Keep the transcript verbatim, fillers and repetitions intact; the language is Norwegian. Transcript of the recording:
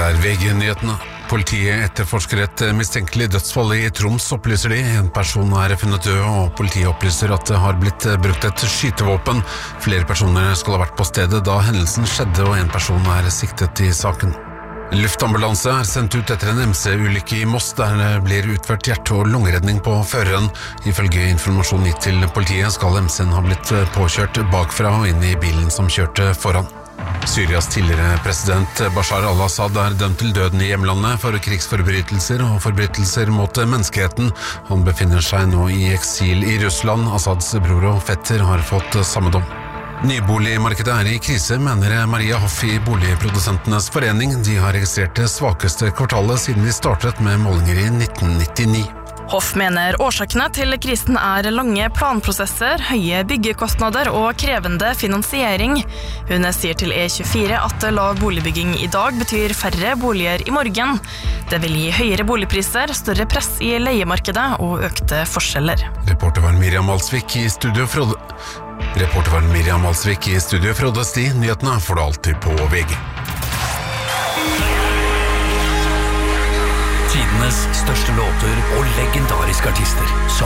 er V G-nyhetene. Politiet etterforsker et mistenkelig dødsfall i Troms, opplyser de. En person er funnet død, og politiet opplyser at det har blitt brukt et skytevåpen. Flere personer skal ha vært på stedet da hendelsen skjedde, og en person er siktet i saken. Luftambulanse er sendt ut etter en M C-ulykke i Moss, der det blir utført hjerte- og lungeredning på føreren. Ifølge informasjon gitt til politiet skal M C-en ha blitt påkjørt bakfra og inn i bilen som kjørte foran. Syrias tidligere president Bashar al-Assad er dømt til døden i hjemlandet for krigsforbrytelser og forbrytelser mot menneskeheten. Han befinner seg nå i eksil i Russland. Assads bror og fetter har fått samme dom. Nyboligmarkedet er i krise, mener Maria Hoff i Boligprodusentenes forening. De har registrert det svakeste kvartalet siden de startet med målinger i nitten nittini. Hoff mener årsakene til krisen er lange planprosesser, høye byggekostnader og krevende finansiering. Hun sier til E tjuefire at lav boligbygging i dag betyr færre boliger i morgen. Det vil gi høyere boligpriser, større press i leiemarkedet og økte forskjeller. Reporter var Miriam Alsvik i studio Frode. Reporter var Miriam Alsvik i studio Frode Sti. Nyhetene får du alltid på V G. Tidenes største låter og legendariske artister.